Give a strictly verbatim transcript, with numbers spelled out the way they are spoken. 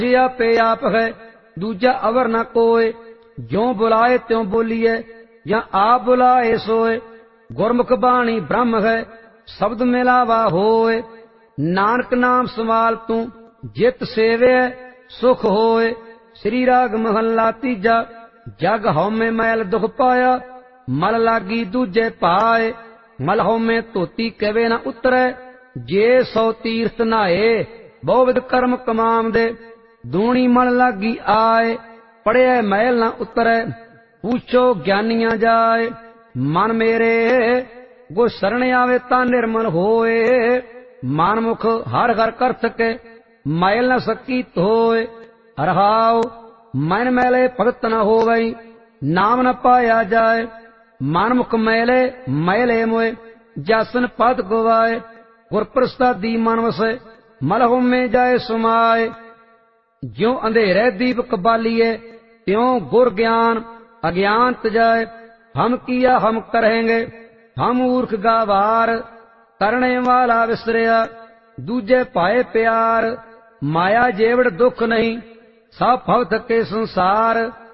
जे आपे आप है दूजा अवर न कोय। ज्यों बुलाए त्यों बोलिए या आप बुलाए सोए। गुरमुख बाणी ब्रह्म है शब्द मिलावा होए। नानक नाम संभाल तू जित सेवे सुख होए। श्री राग महला तीजा। जग हौमे मैल दुख पाया मल लागी दूजे पाए। मल हौमे धोती कवे न उतरै जे सौ तीर्थ नहाए। बहुविध कर्म कमाम दे दूनी मल लागी आए। पढ़िया मैल न उतरै पूछो ज्ञानिया जाए। मन मेरे गो शरण आवे ता निर्मल होए। मन मुख हर हर कर सके मैल न सकी धोए। रहाओ मन मैले भगत न होवई नाम न पाया जाए। मन मुख मैले मैले मोए जासन पद गवाए। गुर प्रसादी मन वसे मल होमे जाए सुमाए। ज्यों अंधेरे दीपक बालिए त्यों गुर ज्ञान अज्ञान तजाए। हम किया हम करेंगे हम मूर्ख गावार। करने वाला विसरिया दूजे पाए प्यार। माया जेवड़ दुख नहीं सब भवत के संसार।